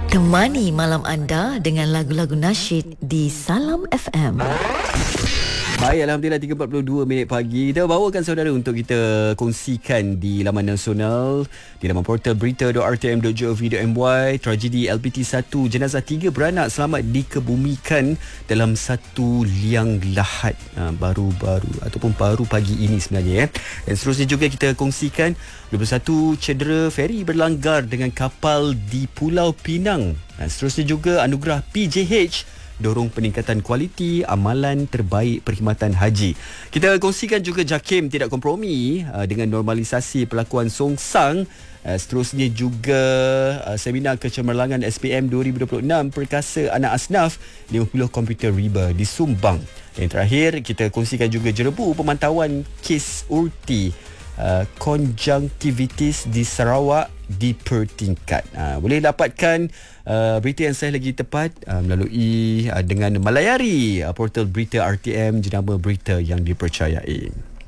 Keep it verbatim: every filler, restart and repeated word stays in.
Temani malam anda dengan lagu-lagu nasyid di Salam F M. Baik, Alhamdulillah tiga empat puluh dua minit pagi. Kita bawakan saudara untuk kita kongsikan di laman nasional, di laman portal berita dot r t m dot gov dot m y. Tragedi L P T satu, jenazah tiga beranak selamat dikebumikan dalam satu liang lahat ha, baru-baru ataupun baru pagi ini sebenarnya. Eh. Dan seterusnya juga kita kongsikan dua puluh satu cedera feri berlanggar dengan kapal di Pulau Pinang. Dan seterusnya juga anugerah P J H dorong peningkatan kualiti amalan terbaik perkhidmatan haji. Kita kongsikan juga JAKIM tidak kompromi uh, dengan normalisasi perlakuan songsang. Uh, seterusnya juga uh, seminar kecemerlangan S P M dua ribu dua puluh enam perkasa anak asnaf lima puluh komputer riba disumbang. Dan terakhir kita kongsikan juga jerebu pemantauan kes urti uh, konjungtivitis di Sarawak dipertingkat. Uh, boleh dapatkan uh, berita yang saya lagi tepat uh, melalui uh, dengan melayari uh, portal berita R T M jenama berita yang dipercayai.